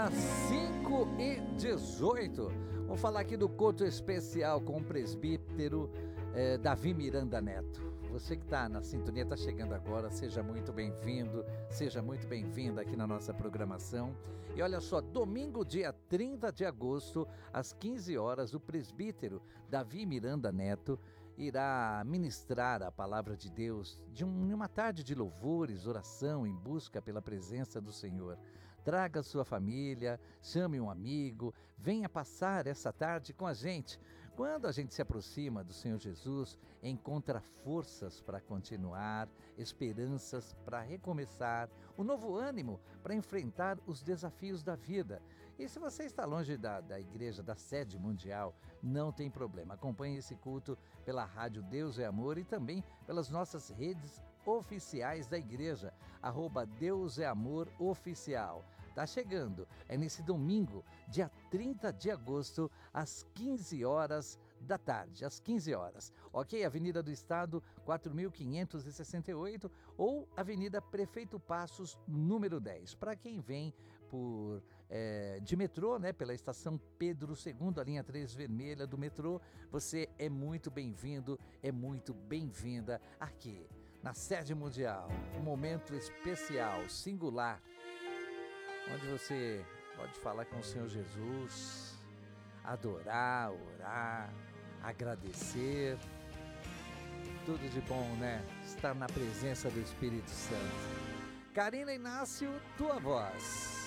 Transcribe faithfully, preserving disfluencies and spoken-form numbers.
cinco e dezoito. Vamos falar aqui do culto especial com o presbítero eh, Davi Miranda Neto. Você que está na sintonia, está chegando agora, seja muito bem-vindo, seja muito bem-vinda aqui na nossa programação. E olha só, domingo, dia trinta de agosto, às quinze horas, o presbítero Davi Miranda Neto irá ministrar a palavra de Deus de um, uma tarde de louvores, oração em busca pela presença do Senhor. Traga sua família, chame um amigo, venha passar essa tarde com a gente. Quando a gente se aproxima do Senhor Jesus, encontra forças para continuar, esperanças para recomeçar, um novo ânimo para enfrentar os desafios da vida. E se você está longe da, da igreja, da sede mundial, não tem problema. Acompanhe esse culto pela rádio Deus é Amor e também pelas nossas redes oficiais da igreja, arroba Deus é Amor Oficial. Tá chegando, é nesse domingo, dia trinta de agosto, às quinze horas da tarde, às quinze horas, ok? Avenida do Estado, quatro mil quinhentos e sessenta e oito, ou Avenida Prefeito Passos, número dez. Para quem vem por é, de metrô, né, pela estação Pedro segundo, a linha três vermelha do metrô, você é muito bem-vindo, é muito bem-vinda aqui na sede mundial, um momento especial, singular, onde você pode falar com o Senhor Jesus, adorar, orar, agradecer, tudo de bom, né? Estar na presença do Espírito Santo. Karina Inácio, tua voz.